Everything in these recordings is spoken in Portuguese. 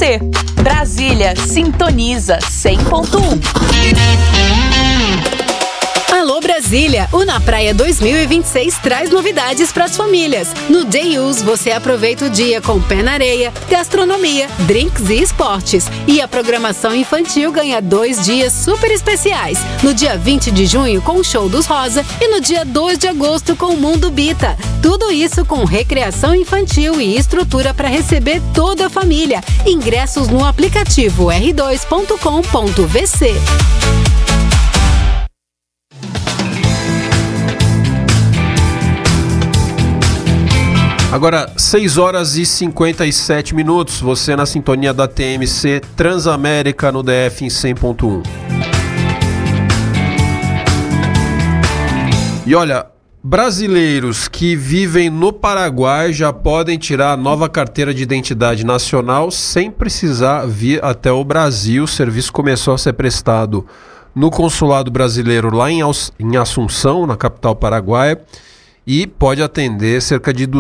você. Brasília sintoniza 100.1. Alô Brasília, o Na Praia 2026 traz novidades para as famílias. No Day Use você aproveita o dia com pé na areia, gastronomia, drinks e esportes. E a programação infantil ganha 2 dias super especiais. No dia 20 de junho com o Show dos Rosa e no dia 2 de agosto com o Mundo Bita. Tudo isso com recreação infantil e estrutura para receber toda a família. Ingressos no aplicativo r2.com.vc. Agora, 6h57, você na sintonia da TMC Transamérica no DF em 100.1. E olha, brasileiros que vivem no Paraguai já podem tirar a nova carteira de identidade nacional sem precisar vir até o Brasil. O serviço começou a ser prestado no consulado brasileiro lá em Assunção, na capital paraguaia, e pode atender cerca de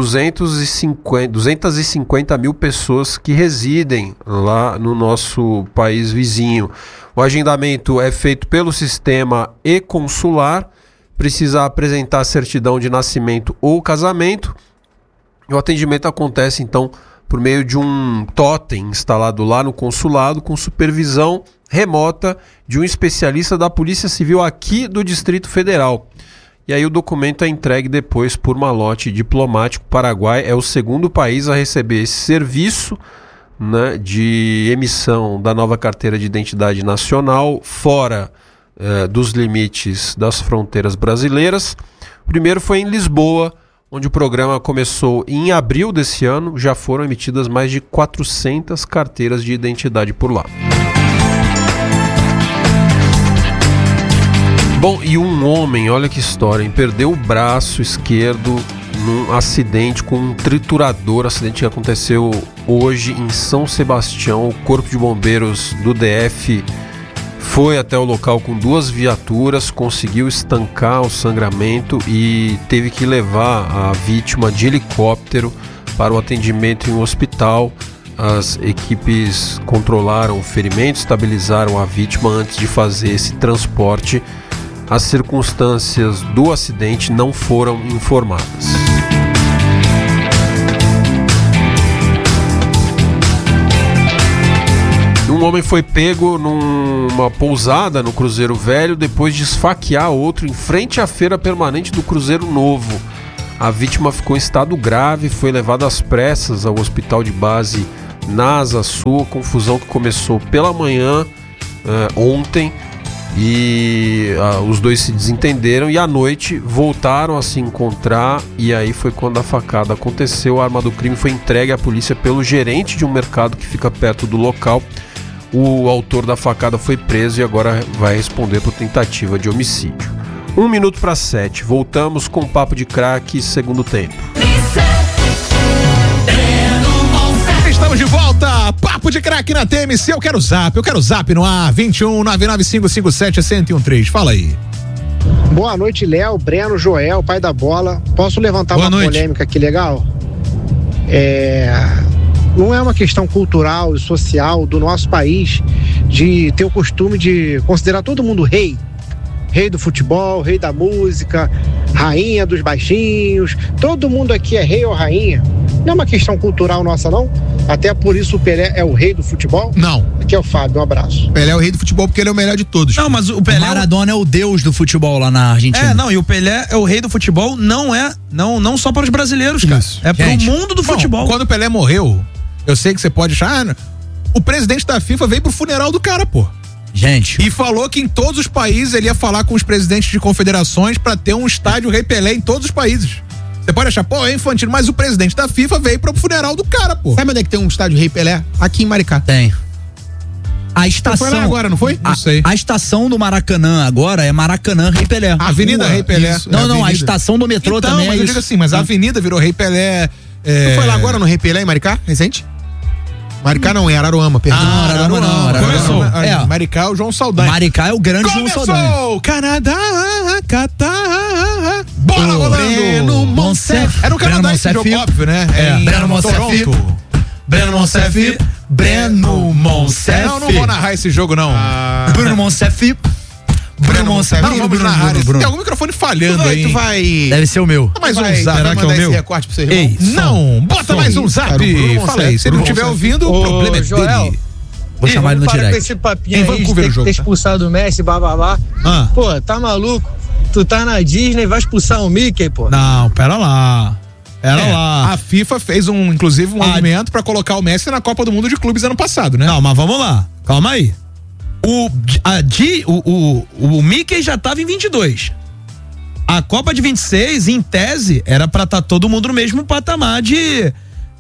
250 mil pessoas que residem lá no nosso país vizinho. O agendamento é feito pelo sistema e-consular, precisa apresentar certidão de nascimento ou casamento. E o atendimento acontece, então, por meio de um totem instalado lá no consulado, com supervisão remota de um especialista da Polícia Civil aqui do Distrito Federal. E aí o documento é entregue depois por malote diplomático. O Paraguai é o segundo país a receber esse serviço, né, de emissão da nova carteira de identidade nacional, fora dos limites das fronteiras brasileiras. O primeiro foi em Lisboa, onde o programa começou em abril desse ano. Já foram emitidas mais de 400 carteiras de identidade por lá. Bom, e um homem, olha que história, hein? Perdeu o braço esquerdo num acidente com um triturador, acidente que aconteceu hoje em São Sebastião. O Corpo de Bombeiros do DF foi até o local com 2 viaturas, conseguiu estancar o sangramento e teve que levar a vítima de helicóptero para o atendimento em um hospital. As equipes controlaram o ferimento, estabilizaram a vítima antes de fazer esse transporte. As circunstâncias do acidente não foram informadas. Um homem foi pego numa pousada no Cruzeiro Velho depois de esfaquear outro em frente à feira permanente do Cruzeiro Novo. A vítima ficou em estado grave e foi levada às pressas ao hospital de base na Asa Sul. A confusão que começou pela manhã ontem. E os dois se desentenderam e à noite voltaram a se encontrar, e aí foi quando a facada aconteceu. A arma do crime foi entregue à polícia pelo gerente de um mercado que fica perto do local. O autor da facada foi preso e agora vai responder por tentativa de homicídio. 6:01, voltamos com o Papo de Craque, segundo tempo. Estamos de volta, Papo de Craque na TMC. Eu quero zap no ar, 21 99557 1013. Fala aí. Boa noite, Léo, Breno, Joel, pai da bola. Posso levantar uma polêmica aqui legal? Não é uma questão cultural e social do nosso país de ter o costume de considerar todo mundo rei. Rei do futebol, rei da música, rainha dos baixinhos. Todo mundo aqui é rei ou rainha. Não é uma questão cultural nossa, não? Até por isso o Pelé é o rei do futebol? Não. Aqui é o Fábio, um abraço. Pelé é o rei do futebol porque ele é o melhor de todos. Não, mas o Pelé... O Maradona é o deus do futebol lá na Argentina. E o Pelé é o rei do futebol, não só para os brasileiros, cara. Isso. É pro mundo do futebol. Quando o Pelé morreu, eu sei que você pode achar, o presidente da FIFA veio pro funeral do cara, pô. Gente. E falou que em todos os países ele ia falar com os presidentes de confederações pra ter um estádio Rei Pelé em todos os países. Você pode achar, é infantino, mas o presidente da FIFA veio pro funeral do cara, pô. Sabe onde é que tem um estádio Rei Pelé? Aqui em Maricá. Tem. A estação. Você foi lá agora, não foi? Não sei. A estação do Maracanã agora é Maracanã Rei Pelé. A Avenida Rei Pelé. Isso, a estação do metrô então, também. Mas eu digo assim, mas a avenida virou Rei Pelé. Você foi lá agora no Rei Pelé em Maricá, recente? Maricá não, é Araruama, perdão. Araruama não. Começou. Maricá é o João Saldanha. Maricá é o grande João Saldanha. Começou! Canadá, Catar. Bola rolando! Breno Monsef. Era no Canadá esse jogo, óbvio, né? Breno Monsef. Breno Monsef. Não vou narrar esse jogo, não. Bruno Monsef. Bruno Monsef. Não, vamos narrar. Tem algum microfone falhando aí. Tu vai... Deve ser o meu. Mais um zap. Será que é o meu? Recorte pro seu irmão? Ei, Não, bota mais um zap. Fala aí, se ele não estiver ouvindo, o problema é dele. Vou chamar ele no Para com direct. esse papinho Em aí Vancouver de o jogo, ter tá? expulsado o Messi, bababá. Pô, tá maluco? Tu tá na Disney, vai expulsar o Mickey, pô. Não, pera lá. A FIFA fez inclusive um movimento pra colocar o Messi na Copa do Mundo de Clubes ano passado, né? Não, mas vamos lá. Calma aí. O Mickey já tava em 22. A Copa de 26, em tese, era pra estar todo mundo no mesmo patamar de...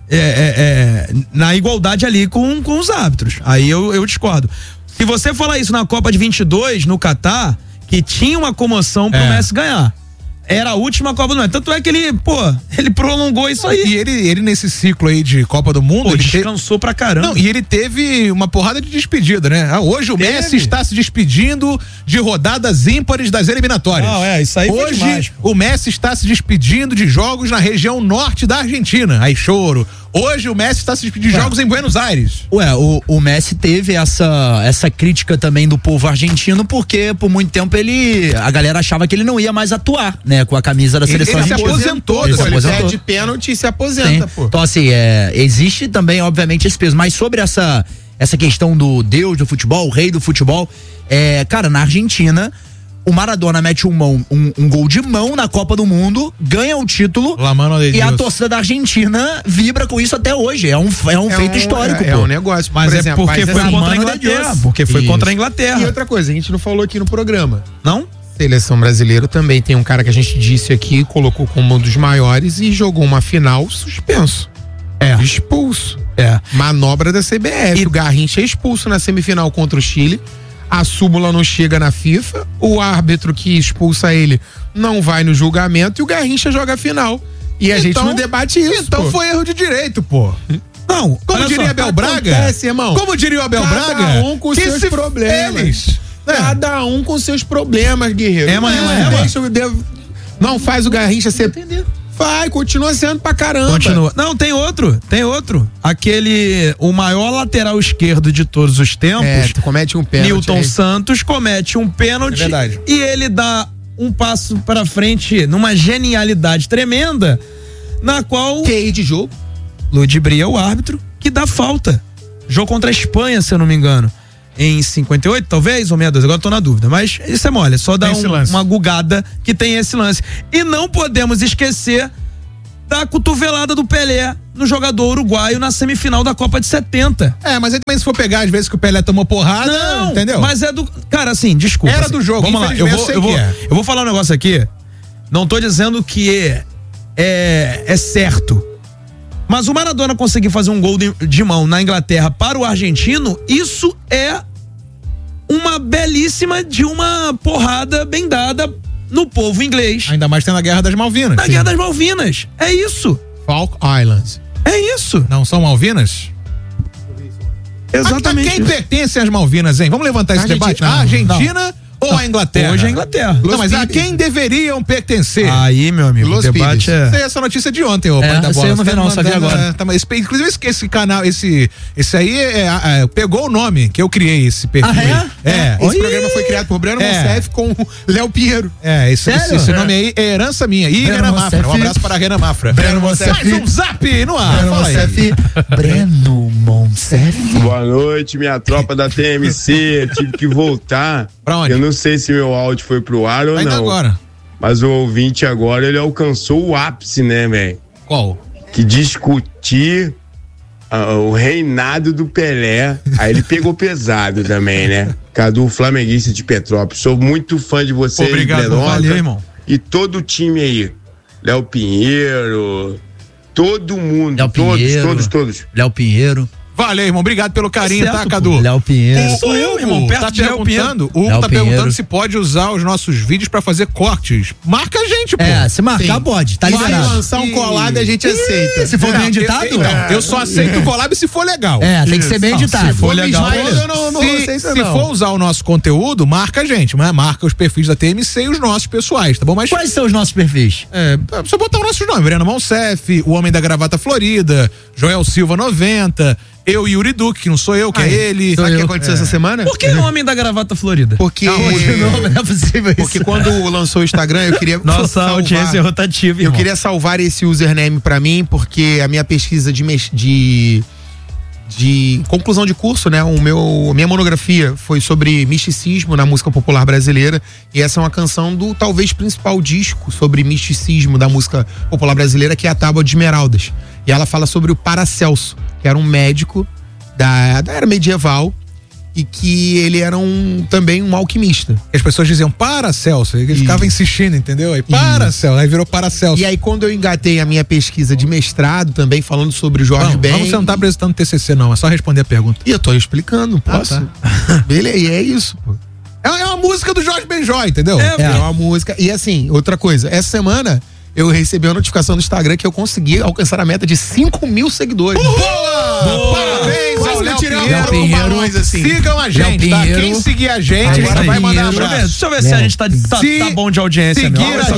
na igualdade ali com os árbitros. Aí eu discordo. Se você falar isso na Copa de 22, no Catar, que tinha uma comoção pro Messi ganhar. Era a última Copa do Mundo. Tanto é que ele prolongou isso aí. E ele nesse ciclo aí de Copa do Mundo, ele descansou pra caramba. Não, e ele teve uma porrada de despedida, né? Hoje o Messi está se despedindo de rodadas ímpares das eliminatórias. Não, isso aí foi demais. Hoje o Messi está se despedindo de jogos na região norte da Argentina. Aí choro. Hoje o Messi está se despedindo de jogos em Buenos Aires. O Messi teve essa crítica também do povo argentino, porque por muito tempo a galera achava que ele não ia mais atuar, né, com a camisa da seleção argentina. Ele se aposentou. Ele perde pênalti e se aposenta, pô. Então, assim, existe também, obviamente, esse peso. Mas sobre essa questão do Deus do futebol, o rei do futebol, cara, na Argentina, o Maradona mete um gol de mão na Copa do Mundo, ganha o título e a torcida da Argentina vibra com isso até hoje. É um feito histórico, pô. É um negócio. Mas por exemplo, porque foi contra a Inglaterra. Porque foi contra a Inglaterra. E outra coisa, a gente não falou aqui no programa. Não? Seleção brasileira também tem um cara que a gente disse aqui, colocou como um dos maiores e jogou uma final suspenso. Expulso. Manobra da CBF. O Garrincha é expulso na semifinal contra o Chile. A súmula não chega na FIFA. O árbitro que expulsa ele não vai no julgamento e o Garrincha joga a final. E a gente não debate isso. Então foi erro de direito, pô. Não, como diria Abel Braga? Irmão. Como diria o Abel Braga? Cada um com seus problemas. Cada um com seus problemas, guerreiro. Não faz o Garrincha ser... Vai, continua sendo pra caramba. Continua. Não, tem outro. O maior lateral esquerdo de todos os tempos. Comete um pênalti. Newton Santos comete um pênalti. É verdade. E ele dá um passo pra frente numa genialidade tremenda, na qual... QI de jogo. Ludibria, o árbitro, que dá falta. Jogo contra a Espanha, se eu não me engano. Em 58, talvez, ou 62, agora tô na dúvida. Mas isso é mole, é só dar uma gugada que tem esse lance. E não podemos esquecer da cotovelada do Pelé no jogador uruguaio na semifinal da Copa de 70. Mas aí também se for pegar as vezes que o Pelé tomou porrada, não, entendeu? Mas é do... Cara, assim, desculpa. Era assim, do jogo, vamos lá, eu vou falar um negócio aqui. Não tô dizendo que é certo. Mas o Maradona conseguir fazer um gol de mão na Inglaterra para o argentino, isso é uma belíssima de uma porrada bem dada no povo inglês. Ainda mais tem na Guerra das Malvinas. Na Guerra das Malvinas. É isso. Falk Islands. É isso. Não são Malvinas? Exatamente. A quem pertencem as Malvinas, hein? Vamos levantar esse debate. A Argentina ou a Inglaterra? Hoje é a Inglaterra. Não, mas a quem deveriam pertencer? Aí, meu amigo, o debate é... Essa notícia de ontem, o pai da bola. Eu não vi não, sabia agora. Inclusive esse canal, esse aí pegou o nome que eu criei, esse perfil. Esse programa foi criado por Breno Monsef com Léo Pinheiro. Esse nome aí é herança minha. E Renan Mafra. Um abraço para a Renan Mafra. Breno Monsef. Mais um zap no ar. Breno Monsef. Boa noite, minha tropa da TMC. Tive que voltar. Pra onde? Eu não sei se meu áudio foi pro ar ou ainda não. Agora. Mas o ouvinte agora, ele alcançou o ápice, né, velho? Qual? Que discutir o reinado do Pelé. Aí ele pegou pesado também, né? Cadu, flamenguista de Petrópolis. Sou muito fã de você. Obrigado, valeu, irmão. E todo o time aí. Léo Pinheiro, todo mundo. Todos. Léo Pinheiro. Valeu, irmão. Obrigado pelo carinho, tá, Cadu? Léo Pinheiro. Sou eu, irmão, perto de Léo Pinheiro. O Hugo tá perguntando se pode usar os nossos vídeos pra fazer cortes. Marca a gente, pô. Se marcar, pode. Tá liberado. Vai lançar um collab, a gente aceita. Se for bem editado? Eu só aceito o collab se for legal. Tem que ser bem editado. Se for legal, se for usar o nosso conteúdo, marca a gente, mas marca os perfis da TMC e os nossos pessoais, tá bom? Mas quais são os nossos perfis? Só botar os nossos nomes. Breno Monsef, o Homem da Gravata Florida, Joel Silva 90, Eu e Yuri Duque, que não sou eu, que é ele. Sabe o que aconteceu essa semana? Por que o homem da gravata florida? Porque. Não é possível isso. Porque quando lançou o Instagram, eu queria. Nossa audiência é rotativa, Eu irmão. queria salvar esse username pra mim, porque a minha pesquisa de conclusão de curso, né? A minha monografia foi sobre misticismo na música popular brasileira. E essa é uma canção do talvez principal disco sobre misticismo da música popular brasileira, que é a Tábua de Esmeraldas. E ela fala sobre o Paracelso, que era um médico da era medieval e que ele era também um alquimista. As pessoas diziam Paracelso, ele ficava insistindo, entendeu? Aí Paracelso, aí virou Paracelso. E aí quando eu engatei a minha pesquisa de mestrado também, falando sobre o Jorge Ben... Você não tá apresentando TCC não, é só responder a pergunta. E eu tô explicando, posso? Tá. Beleza, e é isso, pô. É uma música do Jorge Benjó, entendeu? É uma música. E assim, outra coisa, essa semana eu recebi uma notificação do Instagram que eu consegui alcançar a meta de 5 mil seguidores. Boa! Parabéns ao Léo Pinheiro. Assim. Sigam a gente, tá? Quem seguir a gente, agora vai mandar um abraço. Deixa eu ver se a gente tá bom de audiência.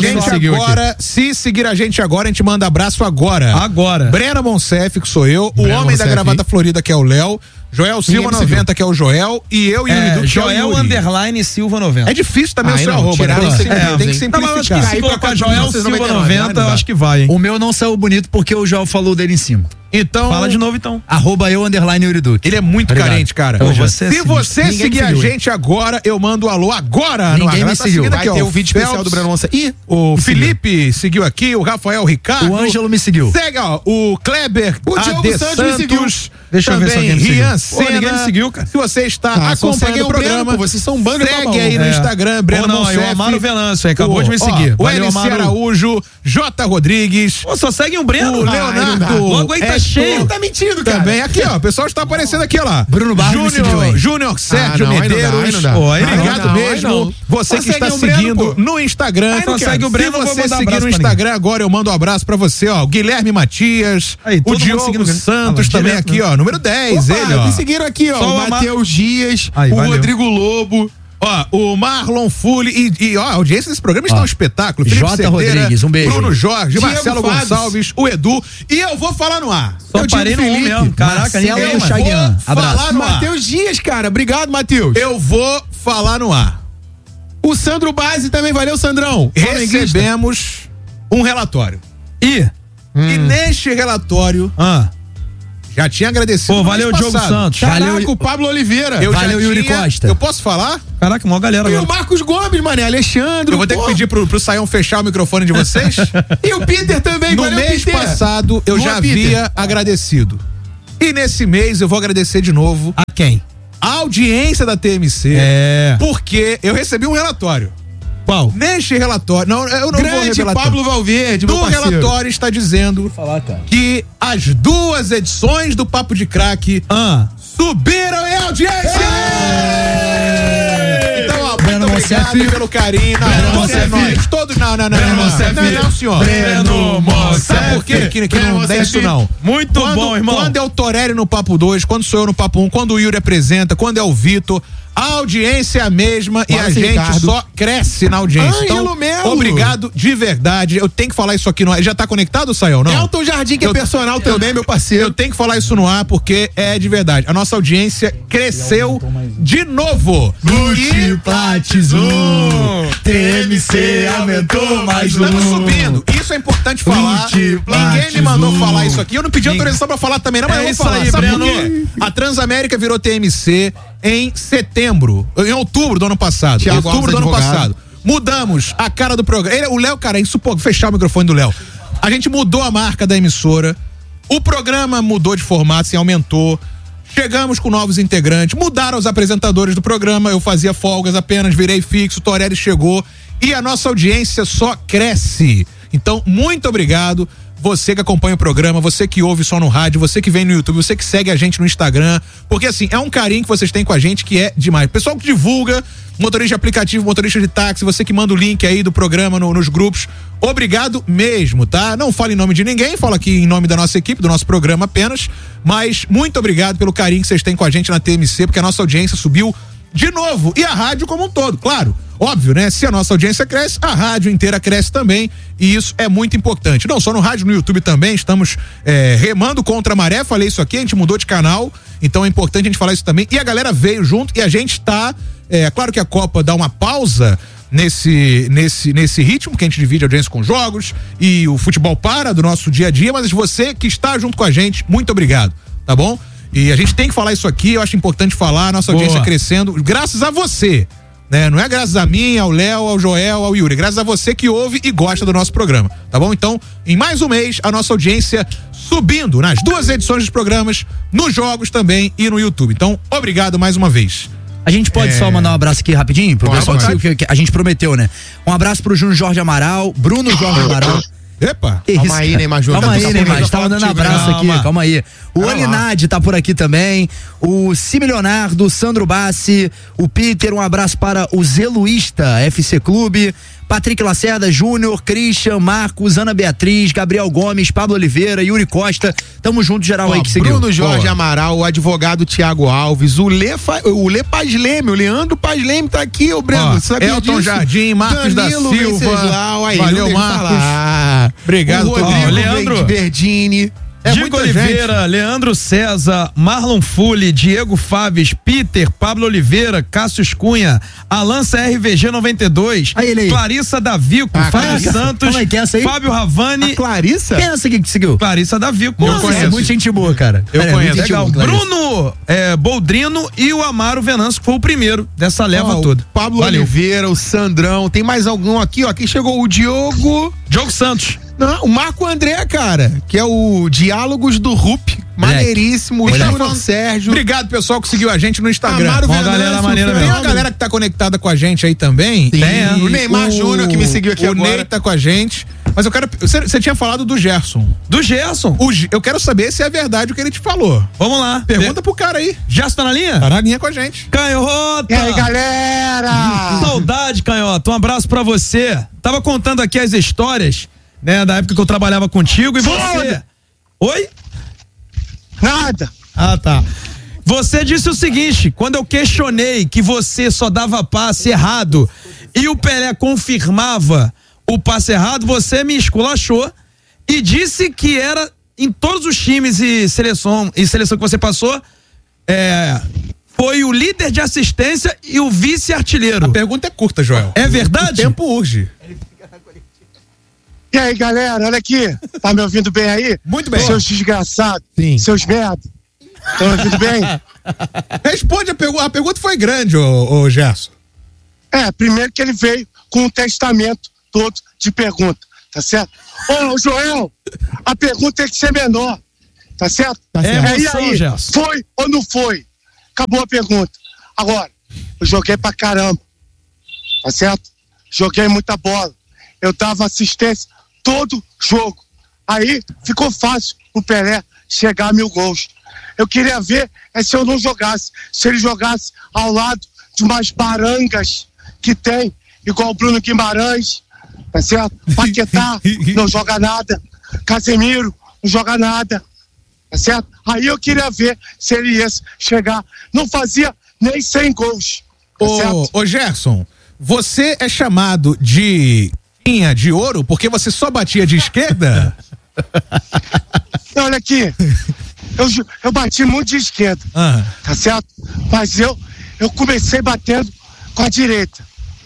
Se seguir a gente agora, a gente manda abraço agora. Agora. Breno Monsef, que sou eu. O homem da gravata florida, que é o Léo. Joel Silva 90, que é o Joel. E eu e o Yuri, Joel _ Silva 90. É difícil também o seu arroba, né? Tem que simplificar. Se colocar Joel Silva 90, eu acho que vai, hein? O meu não saiu bonito porque o Joel falou dele em cima. Então. Fala de novo, então. @eu_Yuri Duque. Ele é muito carente, cara. Se você seguir a gente agora, eu mando um alô agora. Ninguém me seguiu. Vai ter o vídeo especial do Breno Monça. Ih, o Felipe seguiu aqui, o Rafael Ricardo. O Ângelo me seguiu. Segue, ó, o Kleber, o Diogo Santos me seguiu. Deixa eu ver se alguém me Rian seguiu. Senna. Ninguém me seguiu, cara. Se você está acompanhando o programa, vocês são um bando de segue aí no Instagram, Breno Monsef. O Amaro Venâncio, acabou de me seguir. O LC Araújo, J. Rodrigues. Pô, só segue um Breno. O Leonardo. Logo aí tá cheio. Tá mentindo, cara. Também aqui, ó. O pessoal está aparecendo aqui, ó lá. Bruno Barros Júnior Sérgio Medeiros. Obrigado mesmo. Você que está seguindo no Instagram. Segue o Breno, se você seguir no Instagram agora, eu mando um abraço pra você, ó. Guilherme Matias. O Diogo Santos também aqui, ó. Número 10, ele, ó. Me seguiram aqui, ó. O Matheus Dias, o Rodrigo Lobo. Ó, o Marlon Fully e ó, a audiência desse programa está um espetáculo. Felipe J. Cerdeira, Rodrigues, um beijo. Bruno Jorge, Diego Marcelo Fábio. Gonçalves, o Edu. E eu vou falar no ar. Só parei no Felipe, mesmo. Caraca, ninguém, mano. Chaguian. Abraço. Falar no ar. Matheus Dias, cara. Obrigado, Matheus. Eu vou falar no ar. O Sandro Base também, valeu, Sandrão. Recebemos um relatório. E neste relatório já tinha agradecido. Pô, valeu, Diogo Santos. Caraca, o Pablo Oliveira. Valeu, Yuri Costa. Eu posso falar? Caraca, maior galera E agora. o Marcos Gomes, mané, Alexandre. Eu vou ter que pedir pro Saião fechar o microfone de vocês. E o Peter também, No valeu, mês Peter. passado eu Luan já Peter. havia agradecido. E nesse mês eu vou agradecer de novo A quem? a audiência da TMC. Porque eu recebi um relatório. Qual? Neste relatório, não, eu não vou Grande revelar Pablo Valverde, meu do parceiro. relatório está dizendo que as 2 edições do Papo de Craque subiram em audiência! Então, ó, muito obrigado pelo carinho. Não, nós todos. Não, senhor. Breno Monsef. Sabe por quê que não tem isso, não? Muito bom, irmão. Quando é o Torelli no Papo 2, quando sou eu no Papo 1, quando o Yuri apresenta, quando é o Vitor, a audiência é a mesma e a gente Ricardo. só cresce na audiência. Ângelo Melo. Obrigado de verdade. Eu tenho que falar isso aqui no ar. Ele já tá conectado, Sayão? Não? Elton Jardim, que é personal também, meu parceiro. Eu tenho que falar isso no ar porque é de verdade. A nossa audiência cresceu de novo. TMC aumentou mais Estamos subindo. Isso é importante falar. Ninguém me mandou falar isso aqui. Eu não pedi autorização pra falar também, não, mas eu vou falar. Sabe por quê? A Transamérica virou TMC em em outubro do ano passado. Thiago Outubro do ano Alves, passado. Mudamos a cara do programa. O Léo, cara, é insuportável. Fechar o microfone do Léo. A gente mudou a marca da emissora. O programa mudou de formato, assim, aumentou. Chegamos com novos integrantes, mudaram os apresentadores do programa, eu fazia folgas apenas, virei fixo, o Torelli chegou e a nossa audiência só cresce. Então, muito obrigado, você que acompanha o programa, você que ouve só no rádio, você que vem no YouTube, você que segue a gente no Instagram, porque assim, é um carinho que vocês têm com a gente que é demais. Pessoal que divulga, motorista de aplicativo, motorista de táxi, você que manda o link aí do programa nos grupos, obrigado mesmo, tá? Não falo em nome de ninguém, falo aqui em nome da nossa equipe, do nosso programa apenas, mas muito obrigado pelo carinho que vocês têm com a gente na TMC, porque a nossa audiência subiu de novo, e a rádio como um todo, claro. óbvio, né? Se a nossa audiência cresce, a rádio inteira cresce também, e isso é muito importante. Não só no rádio, no YouTube também, estamos remando contra a maré, falei isso aqui, a gente mudou de canal, então é importante a gente falar isso também, e a galera veio junto, e a gente tá, claro que a Copa dá uma pausa nesse ritmo, que a gente divide a audiência com jogos, e o futebol para do nosso dia a dia, mas você que está junto com a gente, muito obrigado, tá bom? E a gente tem que falar isso aqui, eu acho importante falar, a nossa audiência crescendo, graças a você, né? Não é graças a mim, ao Léo, ao Joel, ao Yuri, graças a você que ouve e gosta do nosso programa, tá bom? Então, em mais um mês, a nossa audiência subindo nas 2 edições dos programas, nos jogos também e no YouTube. Então, obrigado mais uma vez. A gente pode só mandar um abraço aqui rapidinho pro pessoal que a gente prometeu, né? Um abraço pro Júnior Jorge Amaral, Bruno Jorge Amaral. Epa! Calma aí, Neymar Júnior. Calma aí, Neymar. A gente tá mandando abraço aqui, calma aí. O Olinade tá por aqui também. O Similionário, Sandro Bassi. O Peter, um abraço para o Zeluísta FC Clube. Patrick Lacerda, Júnior, Christian, Marcos, Ana Beatriz, Gabriel Gomes, Pablo Oliveira, Yuri Costa. Tamo junto, geral aí que seguiu. Bruno Jorge Amaral, o advogado Thiago Alves, o Lê Paz Leme, o Leandro Paz Leme tá aqui, o Breno. Elton disso? Jardim, Marcos Danilo da Silva. Venceslau, aí, valeu, Marcos. Obrigado, Rodrigo Leandro Verdini. Diego Oliveira, Leandro César, Marlon Fulli, Diego Faves, Peter, Pablo Oliveira, Cássius Cunha, Alan CRVG 92, Clarissa Davico, Fábio Santos, Fábio Ravani. Clarissa? Quem é essa aqui que seguiu? Clarissa Davico. Eu conheço. É muito gente boa, cara. Eu conheço. Legal. Bruno Boldrino e o Amaro Venâncio, que foi o primeiro dessa leva toda. Pablo Oliveira, o Sandrão, tem mais algum aqui, ó. Aqui chegou o Diogo Santos. Não, o Marco André, cara, que é o Diálogos do RUP, maneiríssimo, o Júnior Sérgio. Obrigado, pessoal, que seguiu a gente no Instagram. Amaro Venâncio, tem uma galera que tá conectada com a gente aí também. Tem, o Neymar Júnior que me seguiu aqui agora. O Ney tá com a gente. Mas eu quero. Você tinha falado do Gerson. Do Gerson? Eu quero saber se é verdade o que ele te falou. Vamos lá. Pergunta pro cara aí. Gerson tá na linha? Tá na linha com a gente. Canhota! E aí, galera? Saudade, Canhota. Um abraço pra você. Tava contando aqui as histórias, né, da época que eu trabalhava contigo e você. Oi? Nada. Ah, tá. Você disse o seguinte: quando eu questionei que você só dava passe errado e o Pelé confirmava o passe errado, você me esculachou e disse que era em todos os times e seleção que você passou, foi o líder de assistência e o vice-artilheiro. A pergunta é curta, Joel. É verdade? O tempo urge. E aí, galera, olha aqui. Tá me ouvindo bem aí? Muito bem. Seus desgraçados. Sim. Seus merda. Tá me ouvindo bem? Responde a pergunta. A pergunta foi grande, ô Gerson. Primeiro que ele veio com um testamento todo de pergunta, tá certo? Ô, Joel, a pergunta tem que ser menor, tá certo? Tá certo. E aí, Gerson. foi ou não foi? Acabou a pergunta. Agora, eu joguei pra caramba, tá certo? Joguei muita bola. Eu dava assistência todo jogo. Aí ficou fácil o Pelé chegar a 1000 gols. Eu queria ver se eu não jogasse. Se ele jogasse ao lado de umas barangas que tem, igual o Bruno Guimarães, tá certo? Paquetá não joga nada. Casemiro não joga nada, tá certo? Aí eu queria ver se ele ia chegar. Não fazia nem 100 gols, tá certo? Ô Gerson, você é chamado de ouro porque você só batia de esquerda? Olha aqui, eu bati muito de esquerda, tá certo? Mas eu comecei batendo com a direita.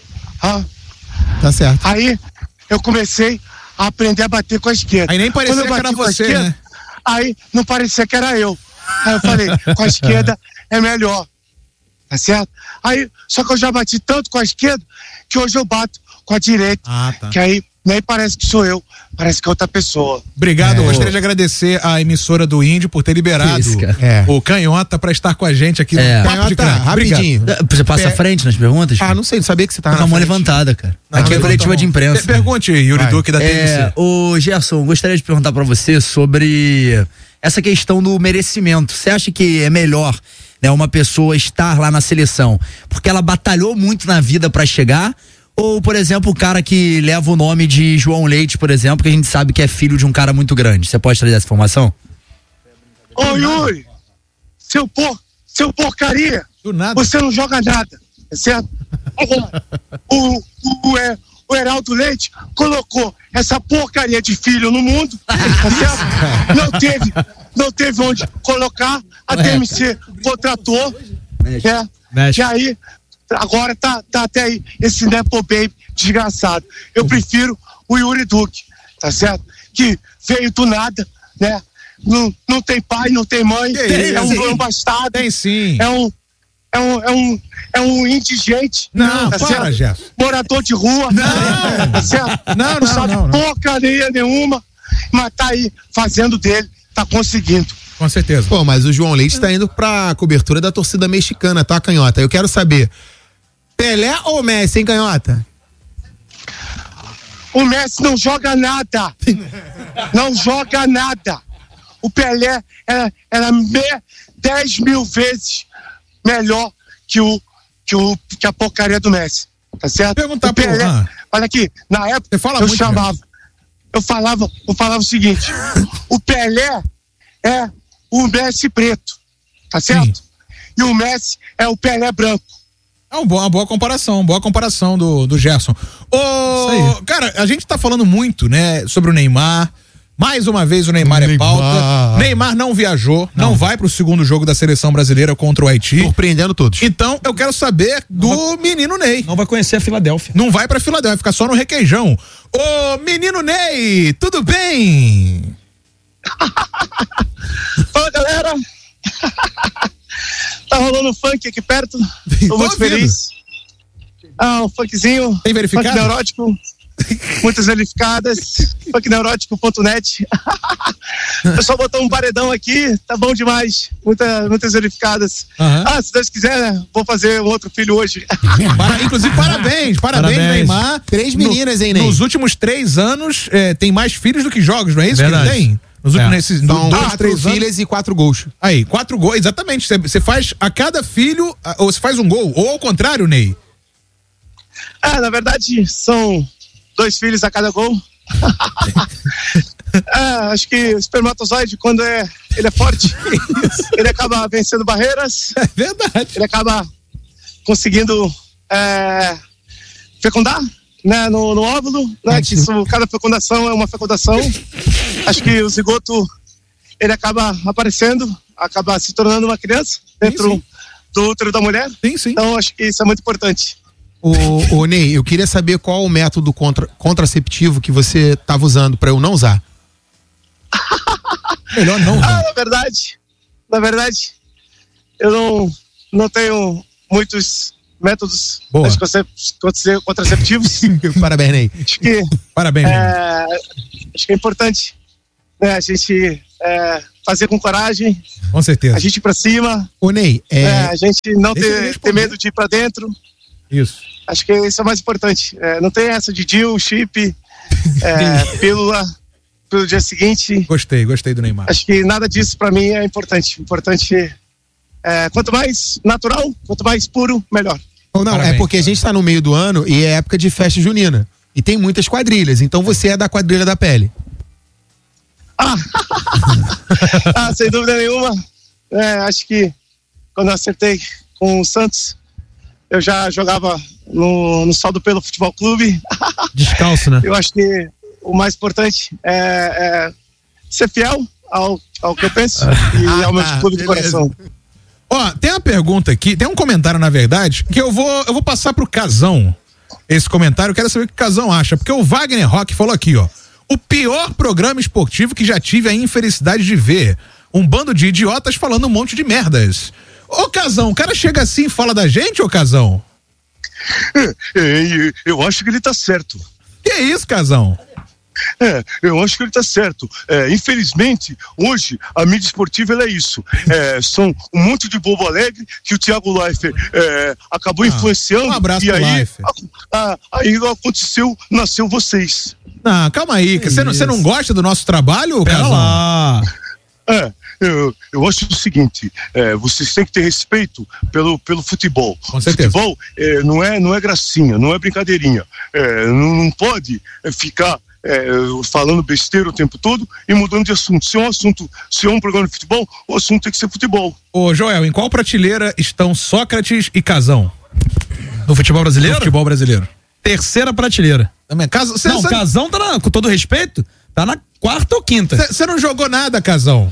Tá certo. Aí eu comecei a aprender a bater com a esquerda. Aí nem parecia que era você, esquerda, né? Aí não parecia que era eu. Aí eu falei, com a esquerda é melhor, tá certo? Aí, só que eu já bati tanto com a esquerda que hoje eu bato com a direita, tá. Que aí nem parece que sou eu, parece que é outra pessoa. Obrigado, gostaria de agradecer a emissora do Índio por ter liberado o Canhota pra estar com a gente aqui no Papo de Craque. Rapidinho. Você passa à frente nas perguntas? Não sei, não sabia que você tava com a mão levantada, cara. Aqui é coletiva de imprensa. Pergunte, Yuri Duque da TNC. Ô Gerson, gostaria de perguntar pra você sobre essa questão do merecimento. Você acha que é melhor, né, uma pessoa estar lá na seleção porque ela batalhou muito na vida pra chegar? Ou, por exemplo, o cara que leva o nome de João Leite, por exemplo, que a gente sabe que é filho de um cara muito grande. Você pode trazer essa informação? Ô, Yuri, seu porcaria, você não joga nada, é certo? Agora, o Heraldo Leite colocou essa porcaria de filho no mundo, tá certo? Não teve onde colocar, a TMC contratou, né? E aí, agora tá até aí esse Nepo Baby desgraçado. Eu prefiro o Yuri Duque, tá certo? Que veio do nada, né? Não tem pai, não tem mãe, é um bastardo. Tem sim. É um indigente. Não, tá para, Gerson. Morador de rua. Não. Tá certo? Não sabe porcaria nenhuma, mas tá aí fazendo dele, tá conseguindo. Com certeza. Pô, mas o João Leite tá indo pra cobertura da torcida mexicana, tá, Canhota? Eu quero saber, Pelé ou Messi, hein, Canhota? O Messi não joga nada. Não joga nada. O Pelé era 10 mil vezes melhor que a porcaria do Messi. Tá certo? Perguntar o Pelé, olha aqui, na época eu falava o seguinte: o Pelé é o Messi preto, tá certo? Sim. E o Messi é o Pelé branco. É uma boa comparação do Gerson. Cara, a gente tá falando muito, né, sobre o Neymar. Mais uma vez o Neymar é pauta. Neymar não viajou, não vai pro segundo jogo da seleção brasileira contra o Haiti. Surpreendendo todos. Então, eu quero saber do menino Ney. Não vai conhecer a Filadélfia. Não vai pra Filadélfia, vai ficar só no requeijão. Ô, menino Ney, tudo bem? Fala, galera. Tá rolando funk aqui perto. Tô muito feliz. Um funkzinho. Tem verificado? Funk neurótico. Muitas verificadas. Funkneurótico.net. Eu só botou um paredão aqui, tá bom demais. Muitas verificadas. Se Deus quiser, né, vou fazer um outro filho hoje. Inclusive, parabéns, Neymar. 3 meninas, hein, Ney? Nos últimos 3 anos, tem mais filhos do que jogos, não é isso? Verdade. Que ele tem? São 4 filhas e 4 gols. Aí, 4 gols, exatamente. Você faz a cada filho, ou você faz um gol, ou ao contrário, Ney? Na verdade, são 2 filhos a cada gol. Acho que o espermatozoide, quando ele é forte, ele acaba vencendo barreiras. É verdade. Ele acaba conseguindo fecundar, né, no óvulo, né, que cada fecundação é uma fecundação. Acho que o zigoto, ele acaba aparecendo, acaba se tornando uma criança dentro do útero da mulher. Sim. Então, acho que isso é muito importante. Ô Ney, eu queria saber qual o método contraceptivo que você estava usando para eu não usar. Melhor não usar. Na verdade, eu não tenho muitos métodos contraceptivos. Parabéns, Ney. Parabéns, Ney. Acho que é importante, né, a gente fazer com coragem. Com certeza. A gente ir pra cima. Ô Ney, a gente não ter medo de ir pra dentro. Isso. Acho que isso é o mais importante. Não tem essa de DIU, chip, pílula pelo dia seguinte. Gostei do Neymar. Acho que nada disso pra mim é importante. Importante quanto mais natural, quanto mais puro, melhor. Não, parabéns. É porque a gente tá no meio do ano e é época de festa junina. E tem muitas quadrilhas, então você é da quadrilha da pele. Sem dúvida nenhuma. Acho que quando eu acertei com o Santos, eu já jogava no Saldo Pelo Futebol Clube. Descalço, né? Eu acho que o mais importante é ser fiel ao que eu penso e ao meu clube de coração. Ó, tem uma pergunta aqui, tem um comentário, na verdade, que eu vou passar pro Casão. Esse comentário, eu quero saber o que o Casão acha, porque o Wagner Roque falou aqui, ó: o pior programa esportivo que já tive a infelicidade de ver. Um bando de idiotas falando um monte de merdas. Ô, Casão, o cara chega assim e fala da gente, ô, Casão? Eu acho que ele tá certo. Que isso, Casão? Eu acho que ele tá certo. Infelizmente, hoje, a mídia esportiva ela é isso. São um monte de bobo alegre que o Thiago Leifert acabou influenciando. Um abraço e pro Leifert. Aí aconteceu, nasceu vocês. Não, calma aí. Você não gosta do nosso trabalho, Casão? Lá. Eu acho o seguinte, vocês têm que ter respeito pelo futebol. Com certeza. Futebol não é gracinha, não é brincadeirinha. Não pode ficar falando besteira o tempo todo e mudando de assunto. Se é um programa de futebol, o assunto tem que ser futebol. Ô, Joel, em qual prateleira estão Sócrates e Casão? No futebol brasileiro? No futebol brasileiro. Terceira prateleira. Também. Casão tá com todo respeito, tá na quarta ou quinta. Você não jogou nada, Casão?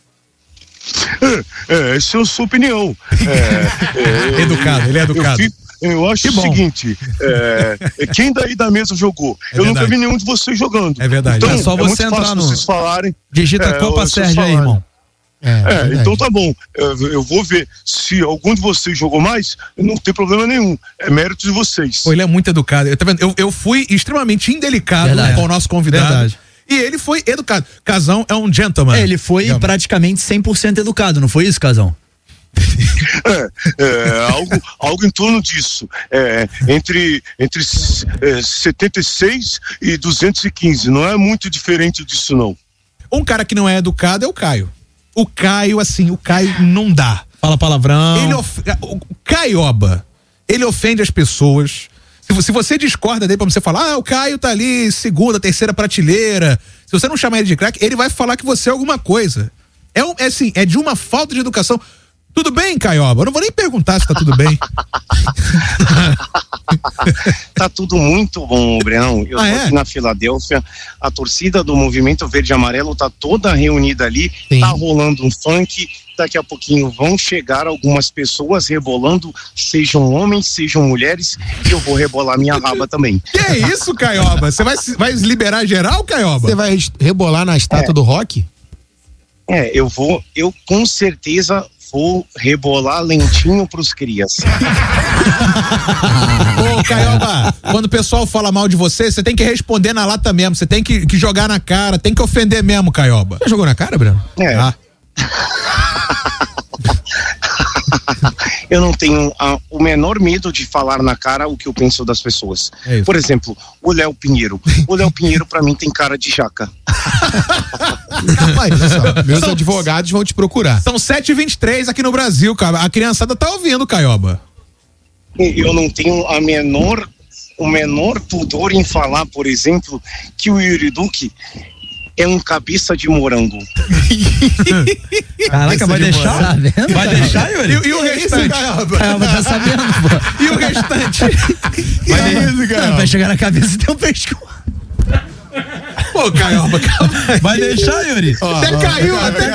Essa é a sua opinião. Educado, ele é educado. Eu acho o seguinte, quem daí da mesa jogou? Eu nunca vi nenhum de vocês jogando. É verdade. Então, é só você entrar no... vocês falarem. Digita Copa Sérgio aí, irmão. Então tá bom. Eu vou ver. Se algum de vocês jogou mais, não tem problema nenhum. É mérito de vocês. Pô, ele é muito educado. Tá vendo? Eu fui extremamente indelicado com o nosso convidado. Verdade. E ele foi educado. Casão é um gentleman. Ele foi praticamente 100% educado, não foi isso, Casão? Algo em torno disso. Entre 76 e 215. Não é muito diferente disso, não. Um cara que não é educado é o Caio. O Caio não dá. Fala palavrão. O Caioba, ele ofende as pessoas. Se você discorda dele pra você falar, o Caio tá ali, segunda, terceira prateleira. Se você não chamar ele de craque, ele vai falar que você é alguma coisa. É de uma falta de educação. Tudo bem, Caioba? Eu não vou nem perguntar se tá tudo bem. Tá tudo muito bom, Brenão. Eu tô aqui na Filadélfia, a torcida do Movimento Verde e Amarelo tá toda reunida ali. Sim. Tá rolando um funk, daqui a pouquinho vão chegar algumas pessoas rebolando, sejam homens, sejam mulheres, e eu vou rebolar minha raba também. Que é isso, Caioba? Você vai liberar geral, Caioba? Você vai rebolar na estátua do rock? Eu com certeza vou rebolar lentinho pros crias. Ô, Caioba, quando o pessoal fala mal de você, você tem que responder na lata mesmo, você tem que jogar na cara, tem que ofender mesmo, Caioba. Já jogou na cara, Breno? Eu não tenho o menor medo de falar na cara o que eu penso das pessoas. Por exemplo, o Léo Pinheiro. O Léo Pinheiro pra mim tem cara de jaca. Meus advogados vão te procurar. São 7h23 aqui no Brasil, cara. A criançada tá ouvindo, Caioba. Eu não tenho o menor pudor em falar, por exemplo, que o Yuri Duque é um cabeça de morango. Caraca, vai deixar? Vai deixar, Yuri? E o restante? Caioba tá sabendo, pô. E o restante? Vai chegar na cabeça e tem um pescoço. Pô, Caioba, vai deixar, Yuri? Até caiu,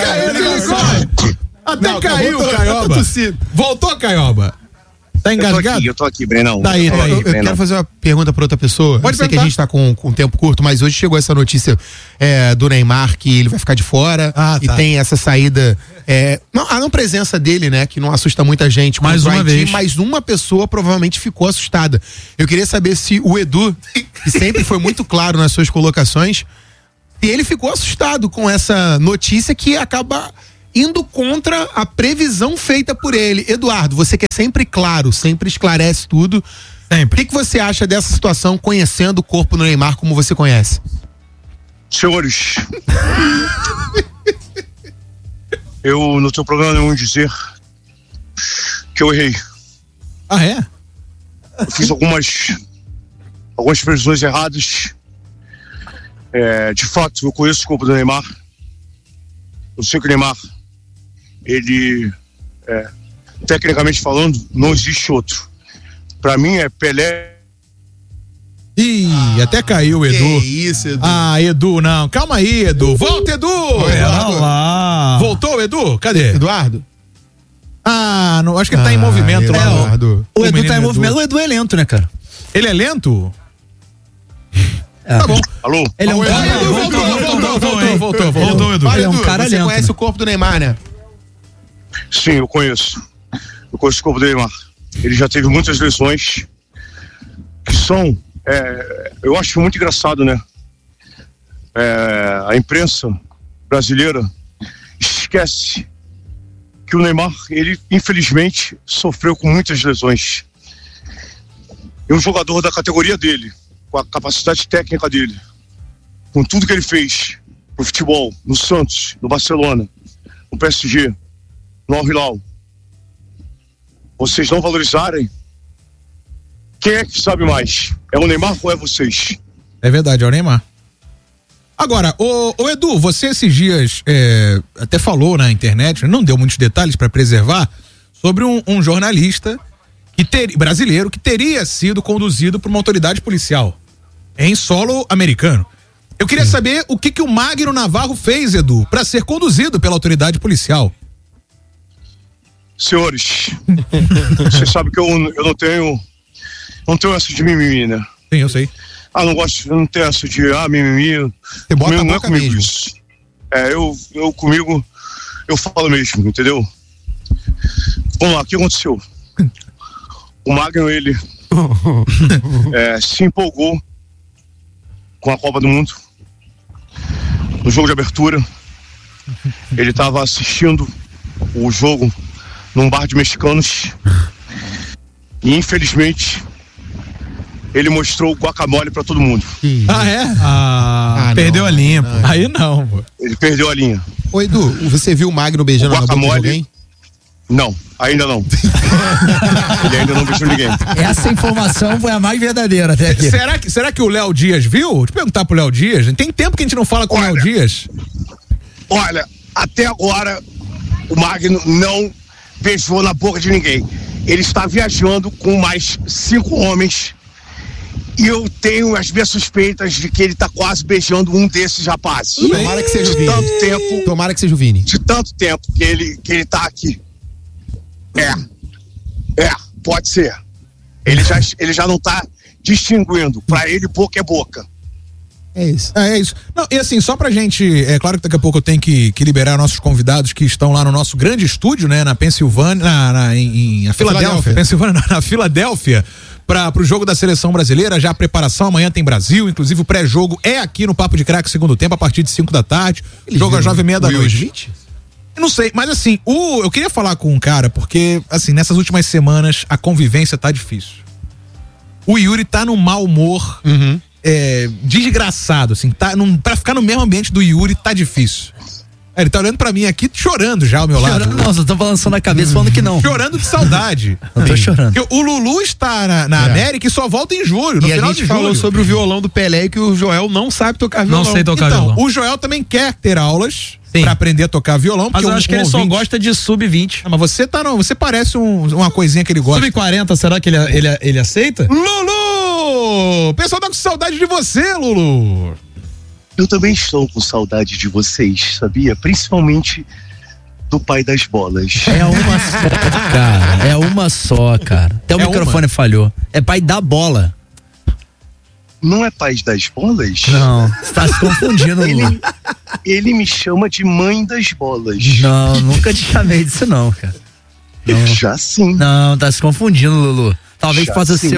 Até caiu, Caioba. Voltou, Caioba. Tá engasgado? Eu tô aqui, Brenão. Tá aí. Eu quero fazer uma pergunta pra outra pessoa. Pode sei que a gente tá com tempo curto, mas hoje chegou essa notícia do Neymar, que ele vai ficar de fora. E tem essa saída, a não presença dele, né, que não assusta muita gente. Mais uma vez. Mas uma pessoa provavelmente ficou assustada. Eu queria saber se o Edu, que sempre foi muito claro nas suas colocações, se ele ficou assustado com essa notícia que acaba indo contra a previsão feita por ele. Eduardo, você que é sempre claro, sempre esclarece tudo. Sempre. O que você acha dessa situação, conhecendo o corpo do Neymar como você conhece? Senhores, eu não tenho problema nenhum em dizer que eu errei. Eu fiz algumas previsões erradas. De fato, eu conheço o corpo do Neymar. Eu sei que o Neymar, ele, tecnicamente falando, não existe outro. Pra mim é Pelé. Ih, até caiu o Edu. Que isso, Edu. Edu, não. Calma aí, Edu. Volta, Edu! Lá. Voltou, Edu? Cadê? Eduardo? Não, acho que ele tá em movimento lá. O Edu tá em movimento. O Edu é lento, né, cara? Ele é lento? Tá bom. Alô? Ele é um cara. Voltou, Edu. Ele é um cara você lento. Conhece o corpo do Neymar, né? Sim, eu conheço. Eu conheço o corpo do Neymar. Ele já teve muitas lesões que são, eu acho muito engraçado, né? A imprensa brasileira esquece que o Neymar, ele infelizmente sofreu com muitas lesões. E um jogador da categoria dele, com a capacidade técnica dele, com tudo que ele fez no futebol, no Santos, no Barcelona, no PSG, no Al Hilal, vocês não valorizarem, quem é que sabe mais? É o Neymar ou é vocês? É verdade, é o Neymar. Agora, o Edu, você esses dias até falou na internet, não deu muitos detalhes para preservar, sobre um jornalista brasileiro que teria sido conduzido por uma autoridade policial em solo americano. Eu queria saber o que o Magno Navarro fez, Edu, para ser conduzido pela autoridade policial. Senhores, você sabe que eu não tenho essa de mimimi, né? Sim, eu sei. Eu não tenho essa de mimimi. Você bota comigo, a boca mesmo. Isso. Eu comigo, eu falo mesmo, entendeu? Vamos lá, o que aconteceu? O Magno, ele se empolgou com a Copa do Mundo. No jogo de abertura, ele estava assistindo o jogo num bar de mexicanos e, infelizmente, ele mostrou o guacamole pra todo mundo. Perdeu a linha, pô. Aí não, pô. Ele perdeu a linha. Ô, Edu, você viu o Magno beijando a boca de alguém? Não, ainda não. Ele ainda não beijou ninguém. Essa informação foi a mais verdadeira até aqui. Será que o Léo Dias viu? Deixa eu perguntar pro Léo Dias. Tem tempo que a gente não fala com o Léo Dias. Olha, até agora o Magno não beijou na boca de ninguém. Ele está viajando com mais 5 homens e eu tenho as minhas suspeitas de que ele está quase beijando um desses rapazes. Tomara que seja o Vini. Tomara que seja o Vini. De tanto tempo que ele tá aqui. Pode ser. Ele já não tá distinguindo. Pra ele, boca é boca. É isso. É isso. Não, e assim, só pra gente, é claro que daqui a pouco eu tenho que liberar nossos convidados que estão lá no nosso grande estúdio, né, na Pensilvânia, em Filadélfia. Pensilvânia, na Filadélfia, pro jogo da seleção brasileira, já a preparação, amanhã tem Brasil, inclusive o pré-jogo é aqui no Papo de Craque, segundo tempo, a partir de 5 da tarde, jogo às 9h30 da noite. Eu não sei, mas assim, eu queria falar com um cara, porque, assim, nessas últimas semanas a convivência tá difícil. O Yuri tá num mau humor, desgraçado, assim, pra ficar no mesmo ambiente do Yuri tá difícil. Ele tá olhando pra mim aqui, chorando já ao meu lado. Não, só tô balançando a cabeça falando que não. Chorando de saudade. Eu tô chorando. Porque o Lulu está na América e só volta em julho, no final de julho. Falou sobre o violão do Pelé e que o Joel não sabe tocar violão. Não sei tocar então, violão. O Joel também quer ter aulas pra aprender a tocar violão. Mas eu acho que ele só gosta de sub-20. Mas você parece uma coisinha que ele gosta. Sub-40, será que ele aceita? Lulu! O pessoal tá com saudade de você, Lulu. Eu também estou com saudade de vocês, sabia? Principalmente do pai das bolas. É uma só, cara. É uma só, cara. Até o microfone falhou. É pai da bola. Não é pai das bolas? Não, você tá se confundindo, Lulu. Ele me chama de mãe das bolas. Não, nunca te chamei disso não, cara. Não. Já sim. Não, tá se confundindo, Lulu. Talvez possa ser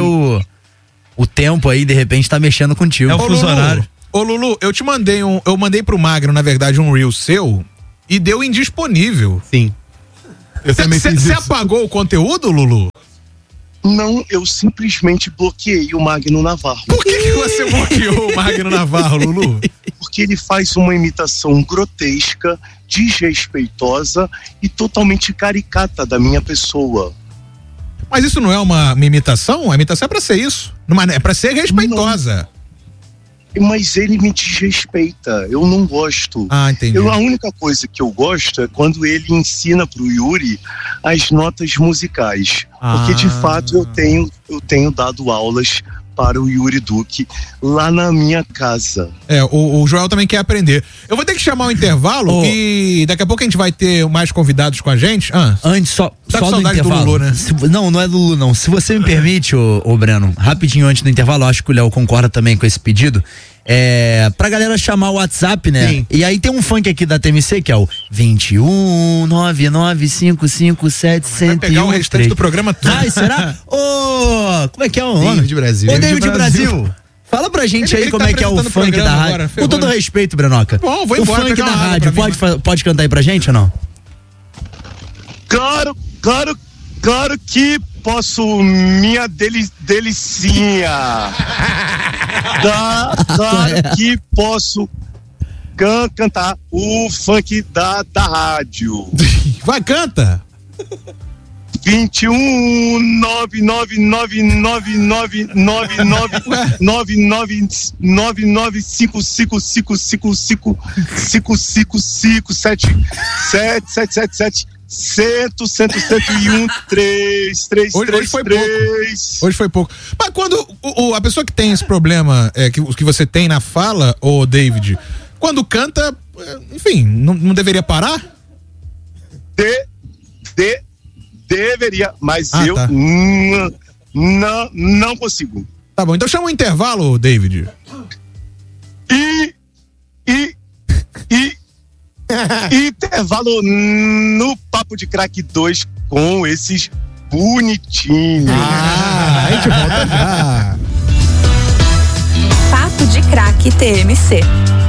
o tempo aí, de repente, tá mexendo contigo. É o fuso horário. Ô Lulu, eu mandei pro Magno, na verdade, um reel seu e deu indisponível. Sim. Você apagou o conteúdo, Lulu? Não, eu simplesmente bloqueei o Magno Navarro. Por que você bloqueou o Magno Navarro, Lulu? Porque ele faz uma imitação grotesca, desrespeitosa e totalmente caricata da minha pessoa. Mas isso não é uma imitação? A imitação é pra ser isso. É pra ser respeitosa. Mas ele me desrespeita, eu não gosto. Entendi. A única coisa que eu gosto é quando ele ensina pro Yuri as notas musicais. Porque de fato eu tenho dado aulas para o Yuri Duque lá na minha casa. O Joel também quer aprender. Eu vou ter que chamar o intervalo e daqui a pouco a gente vai ter mais convidados com a gente. Antes, só tá com do saudade intervalo. do Lulu, né? Não é do Lulu, não. Se você me permite, ô Breno, rapidinho antes do intervalo, acho que o Léo concorda também com esse pedido. Pra galera chamar o WhatsApp, né? Sim. E aí tem um funk aqui da TMC que é o 21 99557 Vai pegar o restante do programa todo. Será? Como é que é o nome? David Brasil. Ô, David Brasil. Fala pra gente aí como é que é o funk da rádio. Agora, com todo respeito, Brenoca. Bom, vou embora. O funk da rádio, pode cantar aí pra gente ou não? Claro que posso, minha delicinha. Claro que posso cantar o funk da rádio. Vai, canta! 21 9999999995555555557 777 100, 101, 3, 3, Hoje 3, foi 3. pouco. Hoje foi pouco. Mas quando a pessoa que tem esse problema, que você tem na fala, ô David, quando canta, enfim, não deveria parar? Deveria, mas eu tá. não consigo. Tá bom, então chama um intervalo, David. Intervalo no Papo de Craque 2 com esses bonitinhos. A gente volta já. Papo de Craque TMC.